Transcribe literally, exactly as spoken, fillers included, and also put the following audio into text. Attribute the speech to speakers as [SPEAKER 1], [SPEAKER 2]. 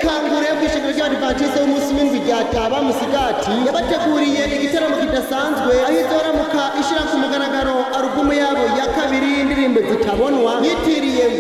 [SPEAKER 1] ikanguro yo kwishingiro ry'abadivantisite b'umunsi w'indwi rya Taba Musigati yabateguriye igitaramo kidasanzwe aho izoramuka ishira ku mugaragaro alubumu yabo ya kabiri y'indirimbo zitabonwa yitiriye